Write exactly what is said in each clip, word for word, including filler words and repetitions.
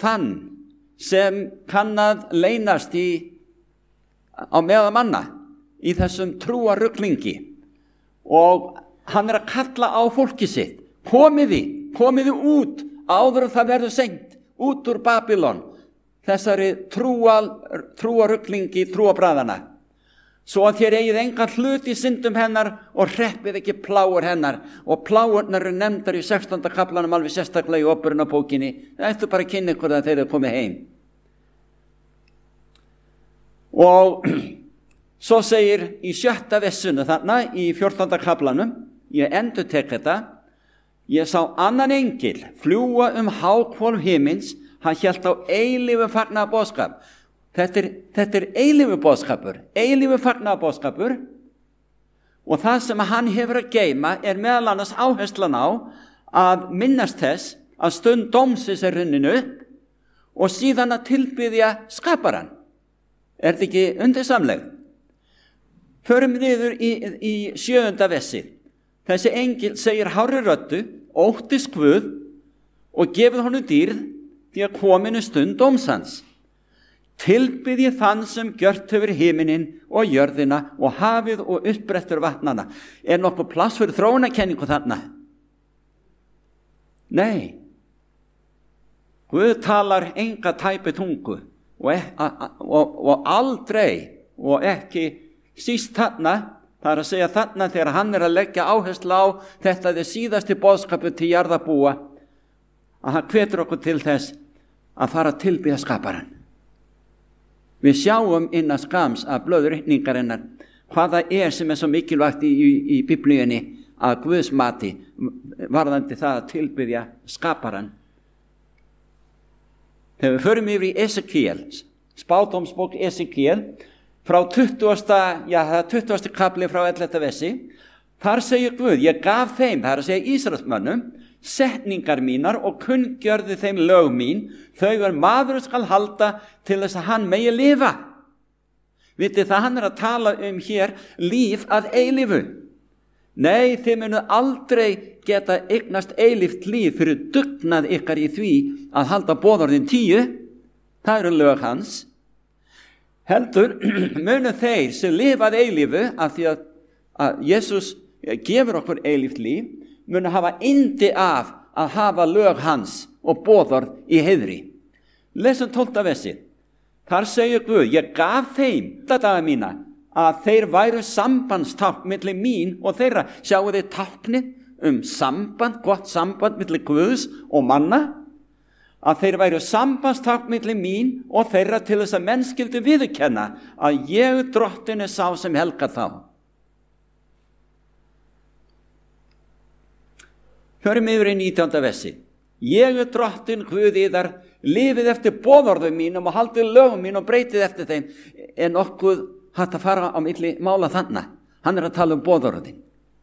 þann sem kann að leynast í, á meðal manna í þessum trúaruglingi, og hann er að kalla á fólki sitt: komiði, komiði út áður en það verður seint, út úr Babylon, þessari trúal, trúaruglingi trúabræðana, svo að þér eigið engan hlut í syndum hennar og hreppið ekki plágur hennar. Og plágurnar eru nefndar í sextánda kaflanum alveg sérstaklega í Óperunarbókinni. Það ættu bara að kynna ykkur að þeir eru komið heim. Og svo segir í sjötta vessunu þarna í fjórtánda kaflanum, ég endurtek þetta: ég sá annan engil fljúga um háhvolf himins, hann hélt á eilífu fagnaðarboðskap. Þetta er, þetta er eilífu boðskapur, eilífu fagnaðarboðskapur, og það sem hann hefur að geyma er meðal annars áherslan á að minnast þess að stund dómsins er runnin upp, og síðan að tilbiðja skaparann. Er þetta ekki undursamlegt? Förum niður í, í sjöunda vessið. Þessi engil segir hárri röddu: óttist Guð og gefið honum dýrð, því að kominu stund dómsans. Tilbiðji þann sem gjört hefur himinin og jörðina og hafið og uppbrettur vatnana. Er nokkuð pláss fyrir þróunarkenningu þarna? Nei. Guð talar enga tæpi tungu, og, og, og aldrei, og ekki síst þarna, það er að segja þarna þegar hann er að leggja áherslu á þetta er síðasti boðskapur til jarðarbúa, að hann hvetur okkur til þess að fara að tilbiðja skaparann. Við sjáum innan skams af blöðurreikningarinnar hvað það er sem er svo mikilvægt í, í, í Biblíunni að Guðs mati varðandi það að tilbiðja skaparann. Þegar við förum yfir í Esekiel, spádómsbók Esekiel, frá tuttugasta, já, tuttugasta kapli frá ellefta vessi, þar segir Guð: ég gaf þeim, það er að segja Ísraelsmönnum, setningar mínar og kunngjörði þeim lög mín, þau er maður skal halda til þess að hann megi lifa. Vitið það, hann er að tala um hér líf að eilífu. Nei, þið munu aldrei geta eignast eilíft líf fyrir dugnað ykkar í því að halda boðorðin tíu, það eru lög hans. Heldur munu þeir sem lifað eilífu, af því að, að Jesús gefur okkur eilíft líf, munu hafa yndi af að hafa lög hans og boðorð í heiðri. Lesum tólfta vessið. Þar segir Guð: ég gaf þeim daga mína að þeir væru sambandstákn milli mín og þeirra. Sjáu þið táknið um samband, gott samband milli Guðs og manna, að þeir væru sambandstákn milli mín og þeirra til þess að menn skyldu viðurkenna að ég drottinn er sá sem helgar þá. Hörum yfir í nítjánda vessi. Ég er drottinn Guð yðar, lifið eftir boðorðum mínum og haldið lögum mín og breytið eftir þeim. Er nokkuð hægt að fara á milli mála þarna? Hann er að tala um boðorðin.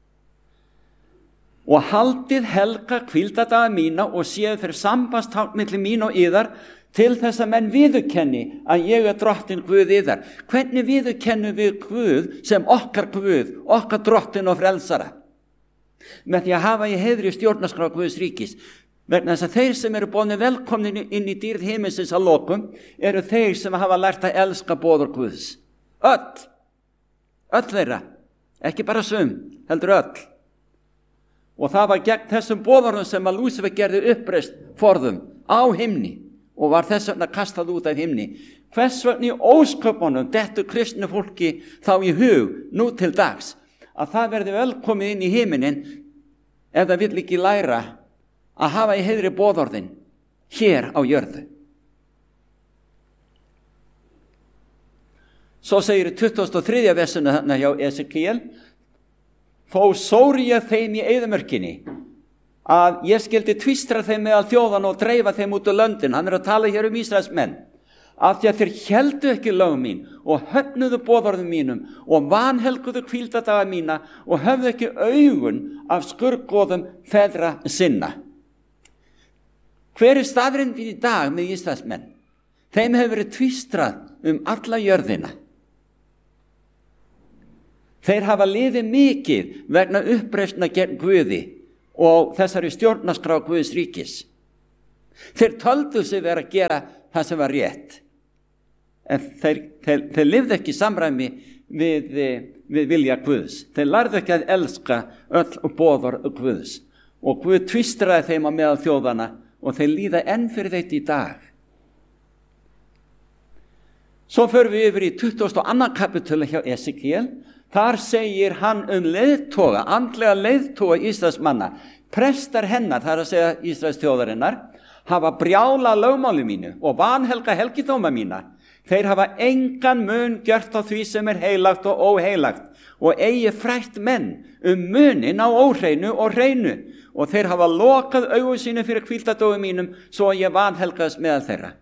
Og haldið helga hvíldadaga mína og séu fyrir sambandstákn milli mín og yðar, til þess að menn viðurkenni að ég er drottinn Guð yðar. Hvernig viðurkennum við Guð sem okkar Guð, okkar drottinn og frelsara? Með því að hafa í heiðri stjórnarskrá Guðs ríkis. Vegna þess að þeir sem eru boðnir velkomnir inn í dýrð himinsins að lokum eru þeir sem hafa lært að elska boðorð Guðs. Öll. Öll þeirra. Ekki bara sum, heldur öll. Og það var gegn þessum boðorðum sem að Lúsífer gerði uppreist forðum á himni og var þess vegna kastað út af himni. Hvers vegna í ósköpunum dettur kristnu fólki þá í hug nú til dags að það verði velkomið inn í himinin ef það vill ekki læra að hafa í heiðri boðorðin hér á jörðu. Svo segir í tuttugasta og þriðja versinu þarna hjá Esekiel: þó sóri ég þeim í eyðimörkinni að ég skyldi tvístra þeim meðal þjóðan og dreifa þeim út á löndin. Hann er að tala hér um Ísraelsmenn. Af því að þeir héldu ekki lög mín og höfnuðu boðorðum mínum og vanhelguðu hvíldadaga mína og höfðu ekki augun af skurðgoðum feðra sinna. Hver er staðurinn í dag með Ísraelsmenn? Þeim hefur verið tvístrað um alla jörðina. Þeir hafa liðið mikið vegna uppreisna gegn Guði og þessari stjórnarskrá Guðs ríkis. Þeir töldu sig vera að gera það sem var rétt. En þeir, þeir, þeir lifðu ekki í samræmi við, við vilja Guðs. Þeir lærðu ekki að elska öll boðorð Guðs. Og Guð tvistraði þeim á meðal þjóðana og þeir líða enn fyrir þetta í dag. Svo förum við yfir í tuttugasta og annað kapítölu hjá Esekiel. Þar segir hann um leiðtoga, andlega leiðtoga Ísraelsmanna. Prestar hennar, það er að segja Ísraels þjóðarinnar, hafa brjála lögmáli mínu og vanhelga helgidóma mína. Þeir hafa engan mun gjört á því sem er heilagt og óheilagt og eigi frætt menn um munin á óhreinu og hreinu og þeir hafa lokað augu sínu fyrir hvíldardómi mínum svo að ég vanhelgaðist meðal þeirra.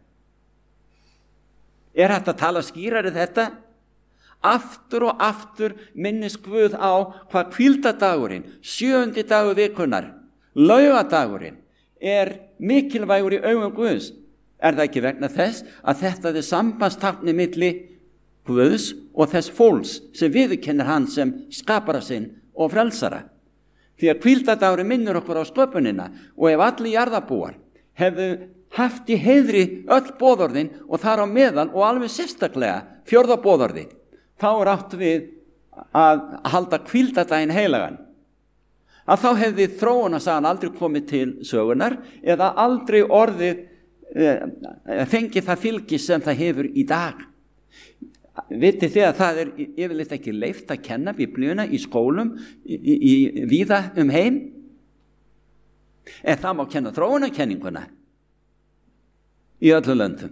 Er hægt að tala skýrari þetta? Aftur og aftur minnist Guð á hvað hvíldardagurinn, sjöundi dagur vikunar, laugadagurinn, er mikilvægur í augum Guðs. Er það ekki vegna þess að þetta er sambandstákni milli Guðs og þess fólks sem viðurkennir hann sem skapara sinn og frelsara? Því að hvíldardagurinn minnir okkur á sköpunina og ef allir jarðarbúar hefðu haft í heiðri öll boðorðin og þar á meðal og alveg sérstaklega fjórða boðorði, þá er átt við að halda hvíldardaginn heilagan. Að þá hefði þróunarsagan aldrei komið til sögunar eða aldrei orðið e, fengið það fylgi sem það hefur í dag. Vitið þið að það er yfirleitt ekki leyft að kenna Biblíuna í skólum í, í, í víða um heim? En það má kenna þróunarkenninguna í öllu löndum.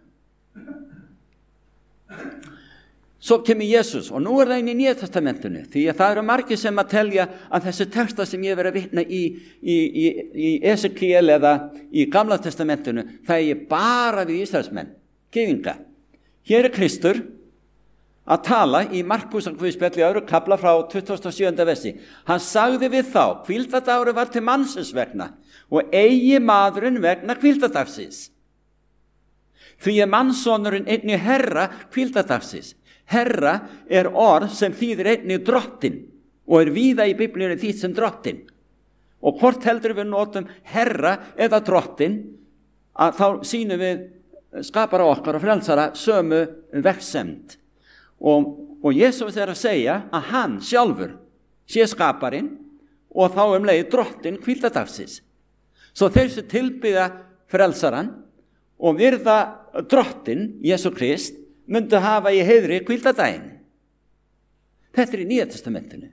Svo kemur Jesus og nú er það inn í Nýja testamentinu því að það eru margir sem að telja að þessi texta sem ég verið að vitna í, í, í, í Esekiel eða í Gamla testamentinu það er bara við Ísraelsmenn, gyðinga. Hér er Kristur að tala í Markúsar guðspjalli öðru kafla frá tuttugasta og sjöunda versi. Hann sagði við þá, hvíldardagurinn var til mannsins vegna og eigi maðurinn vegna hvíldardagsins. Því er mannssonurinn einnig herra hvíldardagsins. Herra er orð sem þýðir einnig drottin og er víða í Biblíunni þýtt sem drottin. Og hvort heldur við notum herra eða drottin að þá sýnum við skapara okkar og frelsara sömu verksemd. Og, og Jesus er að segja að hann sjálfur sé skaparinn og þá um leið drottin hvíldardagsins. Svo þeir sem tilbyða frelsaran og virða drottin, Jesú Krist, myndu hafa í heiðri hvíldardaginn. Þetta er í Nýja testamentinu.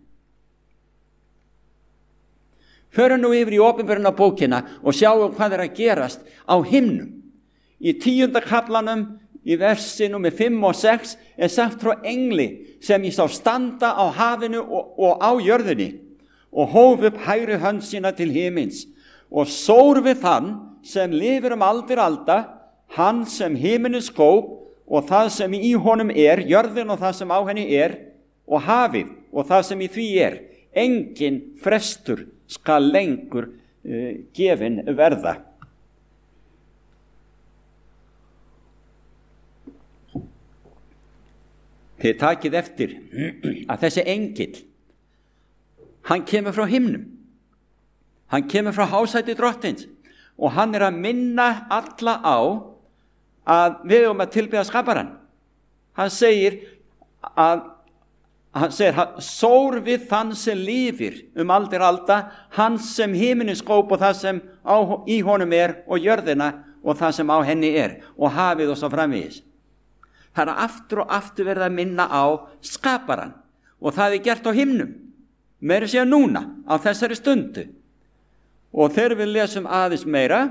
Förum nú yfir í opinberuna bókina og sjáum hvað er að gerast á himnum. Í tíunda kaflanum, í versinum með fimm og sex, er sagt frá engli sem ég sá standa á hafinu og, og á jörðinni og hóf upp hægri hönd sína til himins og sór við þann sem lifir um aldir alda, hann sem himinin skóp og það sem í honum er, jörðin og það sem á henni er, og hafið og það sem í því er. Engin frestur skal lengur uh, gefin verða. Þið takið eftir að þessi engill, hann kemur frá himnum. Hann kemur frá hásæti drottins og hann er að minna alla á að við erum að tilbiðja skaparan. Hann segir að hann segir, sór við þann sem lifir um aldir alda, hann sem himinin skóp og það sem á, í honum er og jörðina og það sem á henni er og hafið og svo framvegis. Það er aftur og aftur verið að minna á skaparan og það er gert á himnum, meira sér núna á þessari stundu. Og þegar við lesum aðeins meira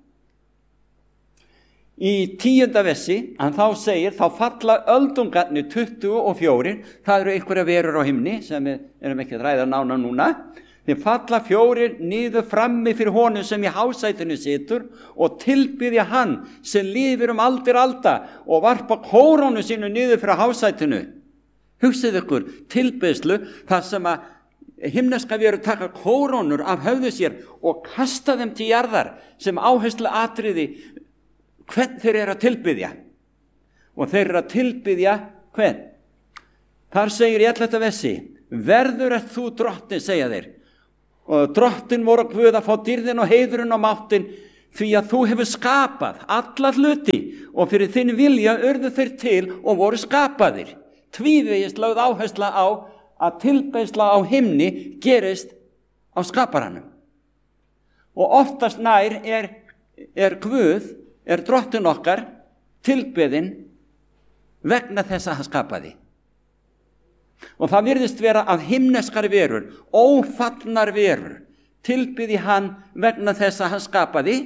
í tíunda versi, hann þá segir, þá falla öldungarnir tuttugu og fjórir, það eru einhverja verur á himni sem við erum ekki að ræða nána núna, þeir falla fjórir niður frammi fyrir honum sem í hásætinu situr og tilbiðja hann sem lifir um aldir alda og varpa kórónu sínu niður fyrir hásætinu. Hugsið ykkur tilbiðslu þar sem að himneska verur taka kórónur af höfðu sér og kasta þeim til jarðar sem áherslu atriði hvern þeir eru að tilbiðja. Og þeir eru að tilbiðja hvern? Þar segir í ellefta versi, verður ert þú drottin, segja þeir. Og drottin voru Guð að fá dýrðin og heiðurinn og máttin, því að þú hefur skapað alla hluti og fyrir þinn vilja urðu þeir til og voru skapaðir. Tvívegis lögð áhersla á að tilbeiðsla á himni gerist á skaparanum. Og oftast nær er, er Guð, er drottinn okkar, tilbeðin vegna þess að hann skapaði. Og það virðist vera að himneskar verur, ófallnar verur, tilbyði hann vegna þess að hann skapaði.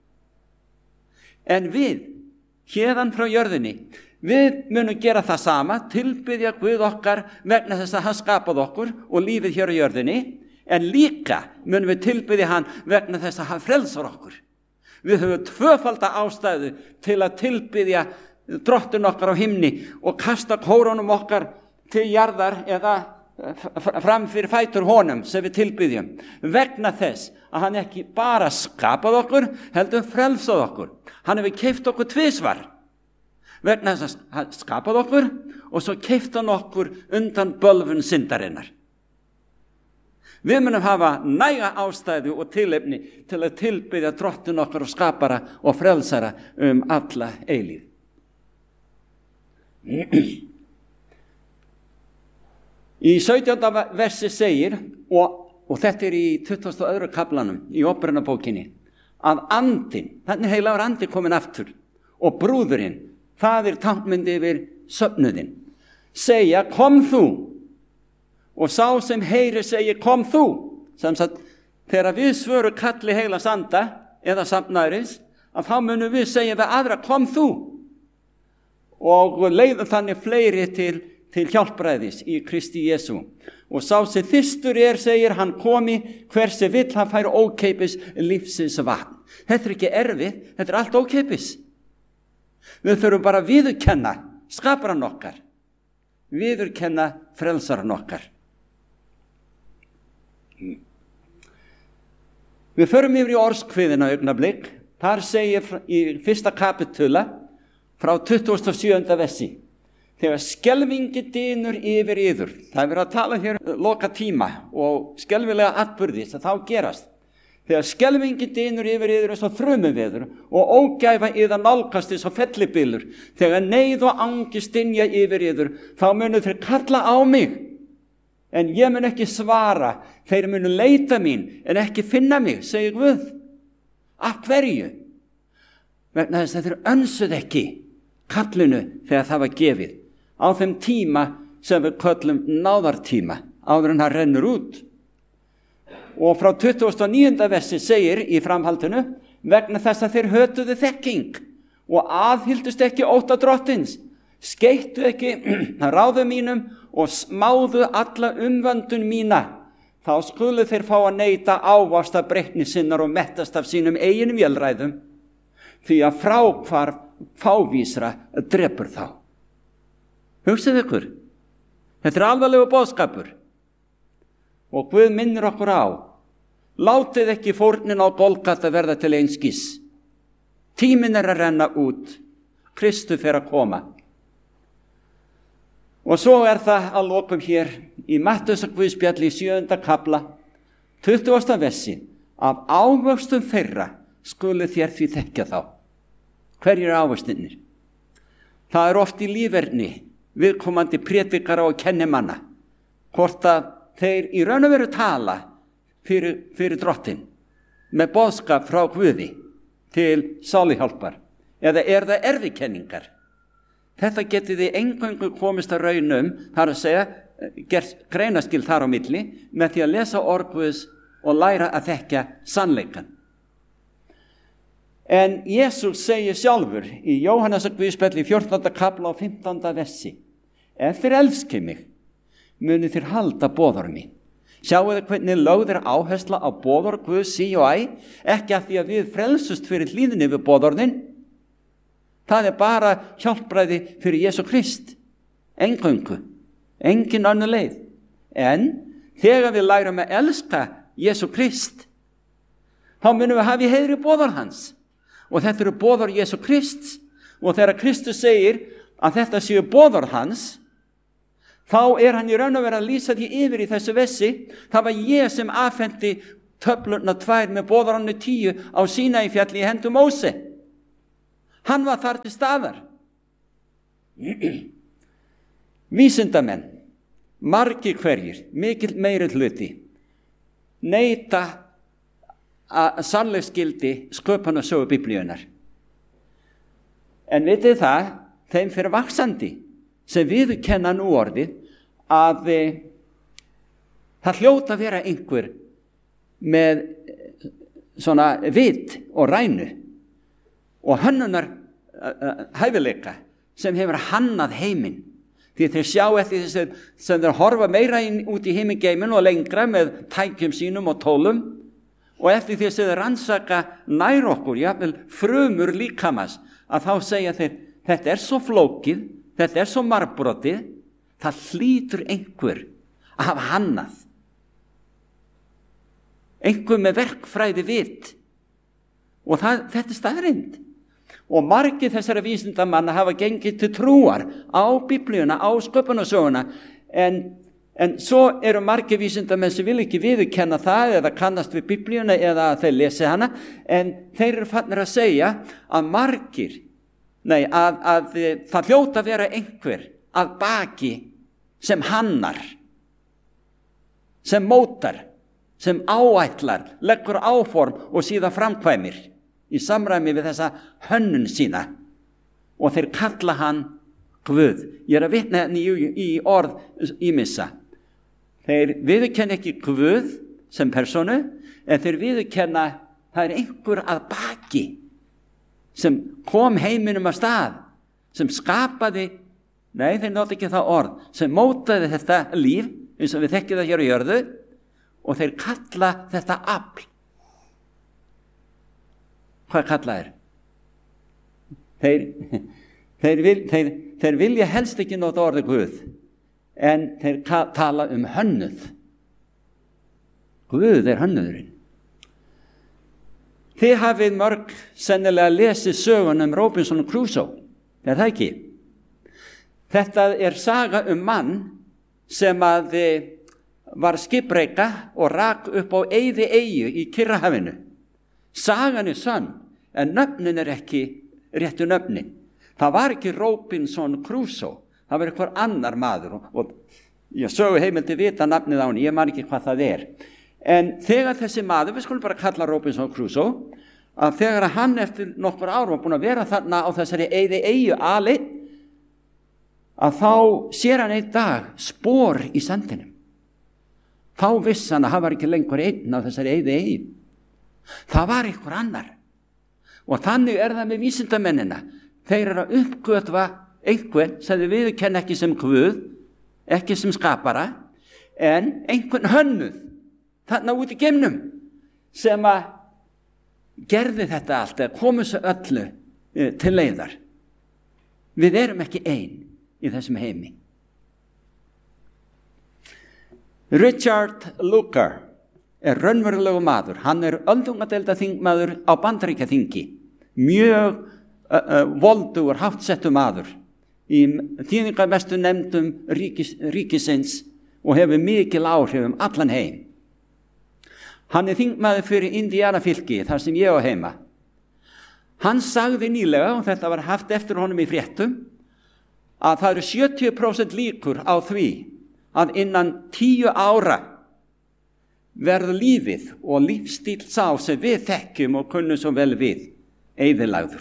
En við, héðan frá jörðinni, við munum gera það sama, tilbyðja Guð okkar vegna þess að hann skapaði okkur og lífið hér á jörðinni, en líka munum við tilbyðja hann vegna þess að hann frelsar okkur. Við höfum tvöfalda ástæðu til að tilbyðja drottinn okkar á himni og kasta kórónum okkar til jarðar eða fram fyrir fætur honum sem við tilbyðjum. Vegna þess að hann ekki bara skapað okkur, heldur frelsað okkur. Hann hefur keypt okkur tvisvar. Vegna þess að hann skapað okkur og svo keypt hann okkur undan bölvun syndarinnar. Við munum hafa næga ástæðu og tilefni til að tilbyðja drottinn okkar og skapara og frelsara um alla eilíð. Í sautjánda versi segir, og, og þetta er í tuttugasta og öðrum kaflanum í Óperunarbókinni, að andinn, þannig heilagur andi komin aftur, og brúðurinn, það er táknmynd yfir söfnuðinn, segja, kom þú, og sá sem heyrir segir, kom þú, sem sagt, þegar við svörum kalli heilags anda, eða safnaðarins, að þá munum við segja við aðra, kom þú, og leiðum þannig fleiri til til hjálpræðis í Kristi Jesú. Og sá sem þyrstur er, segir, hann komi, hver sem vill hann fær ókeipis lífsins vatn. Þetta er ekki erfið, þetta er allt ókeipis. Við þurfum bara að viðurkenna skaparann okkar, viðurkenna frelsarann okkar. Við förum yfir í orðskviðina augnablik. Þar segir í fyrsta kapitula frá tuttugasta og sjöunda versi, þegar skelfingi dynur yfir yður, það er verið að tala hér loka tíma og skelfilega atburði sem þá gerast, þegar skelfingi dynur yfir yður eins og þrumuveður og ógæfa yðar nálgast eins og fellibylur, þegar neyð og angist dynja yfir yður, þá munu þeir kalla á mig, en ég mun ekki svara, þeir munu leita mín en ekki finna mig, segir Guð. Af hverju? Vegna þess að þeir önsuð ekki kallinu þegar það var gefið, á þeim tíma sem við köllum náðartíma, áður en það rennur út. Og frá tuttugasta og níunda versi segir í framhaldinu, vegna þess að þeir hötuðu þekking og aðhyldust ekki ótta drottins, skeittu ekki ráðum mínum og smáðu alla umvöndun mína, þá skulu þeir fá að neyta ávasta breytni sinnar og mettast af sínum eigin vélræðum, því að fráhvarf fávísra drepur þá. Hugsið ykkur, þetta er alvarlegur boðskapur og Guð minnir okkur á, látið ekki fórnin á Golgata verða til einskis. Tíminn er að renna út, Kristur fer að koma. Og svo er það að lokum hér í Mattheusar Guðspjalli í sjöunda kafla, tuttugasta versi, af ávöxtum þeirra skulu þér því þekkja þá. Hverjir er ávöxtinnir? Það er oft í líferni viðkomandi prédikara og kennimanna, hvort að þeir í raun og veru tala fyrir, fyrir drottinn með boðskap frá Guði til sáluhjálpar, eða er það erfikenningar. Þetta getið þið eingöngu komist að raunum, þar að segja, gert greinaskil þar á milli, með því að lesa orð Guðs og læra að þekkja sannleikan. En Jesús segir sjálfur í Jóhannesar Guðspjalli í fjórtánda kafla og fimmtánda versi, ef þér elskið mig, munu þér halda boðorð mín. Sjáu þið hvernig lögð er áhersla á boðorð Guðs sí og æ, ekki að því að við frelsust fyrir hlýðinni við boðorðin. Það er bara hjálpræði fyrir Jesú Krist, eingöngu, engin önnur leið. En þegar við lærum að elska Jesú Krist, þá munum við hafa í heiðri boðorð hans. Og þetta eru boðorð Jesú Krists, og þegar Kristus segir að þetta séu boðorð hans, þá er hann í raun og veru að lýsa því yfir í þessu versi, það var ég sem afhendi töflurna tvær með boðarannu tíu á Sínaífjalli í hendum Móse. Hann var þar til staðar. Vísindamenn, margir hverjir, mikil meiri hluti, neita að sannleiksgildi sköpunarsögu Biblíunnar. En vitið það, þeim fyrir vaxandi sem viðurkenna nú orðið að e, það hljóta að vera einhver með svona vit og rænu og hönnunar uh, hæfileika sem hefur hannað heiminn. Því þeir sjá eftir þess sem þeir horfa meira inn út í himingeimin og lengra með tækjum sínum og tólum og eftir því sem þeir rannsaka nær okkur, jafnvel frumur líkamans, að þá segja þeir, þetta er svo flókið, þetta er svo margbrotið, það hlýtur einhver að hafa hannað. Einhver með verkfræði vit. Og það, þetta er staðreynd. Og margir þessara vísindamanna hafa gengið til trúar á Biblíuna, á sköpunarsöguna, en, en svo eru margir vísindamenn sem vil ekki viðurkenna það eða kannast við Biblíuna eða að þeir lesi hana, en þeir eru fannir að segja að margir, nei, að, að það hljóta að vera einhver að baki sem hannar, sem mótar, sem áætlar, leggur áform og síðan framkvæmir í samræmi við þessa hönnun sína og þeir kalla hann Guð. Ég er að vitna henni í, í orð ýmissa. Þeir viðurkenna ekki Guð sem persónu, en þeir viðurkenna það er einhver að baki sem kom heiminum af stað, sem skapaði, nei þeir nota ekki það orð, sem mótaði þetta líf eins og við þekkjum það hér á jörðu og þeir kalla þetta afl. Hvað kalla þeir? Þeir, þeir, vil, þeir, þeir vilja helst ekki nota orðið Guð, en þeir tala um hönnuð. Guð er hönnuðurinn. Þið hafið mörg sennilega lesið sögun um Robinson Crusoe, er það ekki? Þetta er saga um mann sem að var skipbreyka og rak upp á eyði eyju í Kyrrahafinu. Sagan er sann, en nöfnin er ekki réttu nöfnin. Það var ekki Robinson Crusoe, það var einhver annar maður og, og ég sögu heimildi vita nafnið á henni, ég man ekki hvað það er. En þegar þessi maður, við skulum bara kalla Robinson Crusoe, að þegar hann eftir nokkur ár var búin að vera þarna á þessari eyði eyju ali, að þá sér hann einn dag spor í sandinum. Þá viss hann að hann var ekki lengur einn á þessari eyði eyju. Það var einhver annar. Og þannig er það með vísindamennina. Þeir eru að uppgötva einhvern sem þið viðurkenna ekki sem Guð, ekki sem skapara, en einhvern hönnuð þarna út í geimnum sem að gerði þetta allt, eða komu svo öllu e, til leiðar. Við erum ekki ein í þessum heimi. Richard Lugar er raunverulegu maður. Hann er öldungadeildarþingmaður á Bandaríkjaþingi. Mjög uh, uh, voldugur, háttsettur maður í þýðingarmestu nefndum ríkis, ríkisins og hefur mikil áhrif um allan heim. Hann er þingmaður fyrir Indiana fylki, þar sem ég á heima. Hann sagði nýlega, og þetta var haft eftir honum í fréttum, að það eru sjötíu prósent líkur á því að innan tíu ára verður lífið og lífstíl sá sem við þekkjum og kunnum svo vel við eyðilagður.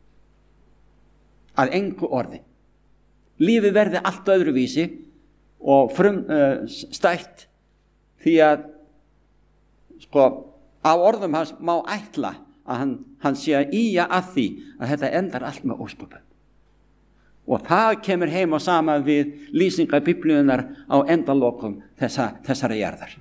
Að engu orði. Lífið verði allt öðruvísi og frum, uh, stætt því að sko, á orðum hans má ætla að hann, hann sé að ýja að því að þetta endar allt með ósköpum. Og það kemur heim og sama við lýsingar Biblíunar á endalokum þessa, þessara jarðar.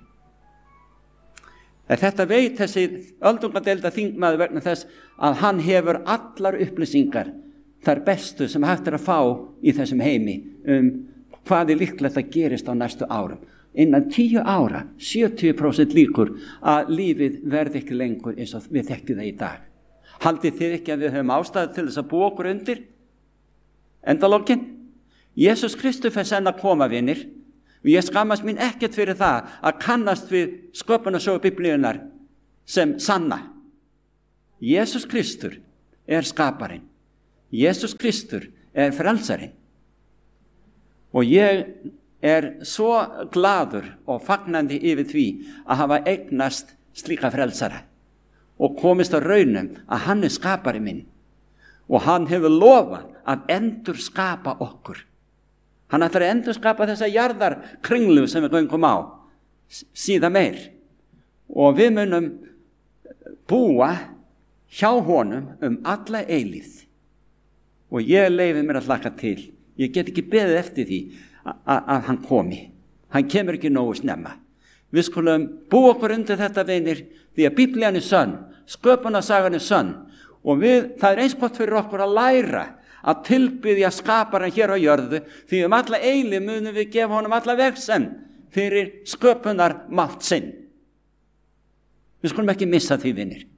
Þetta veit þessi öldungadeilda þingmaður vegna þess að hann hefur allar upplýsingar þar bestu sem hægt er að fá í þessum heimi um hvað er líklegt að gerist á næstu árum. Innan tíu ára, sjötíu prósent líkur að lífið verði ekki lengur eins og við þekkjum það í dag. Haldið þið ekki að við höfum ástæðu til þess að búa okkur undir? Endalókin? Jesús Kristus er senn að koma, vinir. Og ég skammast mín ekkert fyrir það að kannast við sköpunarsögu Biblíunnar sem sanna. Jesús Kristur er skaparinn. Jesús Kristur er frelsarinn. Og ég er svo gladur og fagnandi yfir því að hafa eignast slíka frelsara og komist á raunum að hann er skapari minn og hann hefur lofað að endur skapa okkur. Hann ætlar að endur skapa þessa jarðarkringlu sem við göngum á síðan meir og við munum búa hjá honum um alla eilífð og ég leyfi mér að hlakka til. Ég get ekki beðið eftir því að hann komi. Hann kemur ekki nógu snemma. Við skulum búa okkur undir þetta, vinir, því að Biblían er sönn, sköpunarsagan er sönn og við, það er eins gott fyrir okkur að læra að tilbiðja skaparan hér á jörðu, því um alla eilífð munum við gefa honum alla vegsemd fyrir sköpunar mátt sinn. Við skulum ekki missa því, vinir.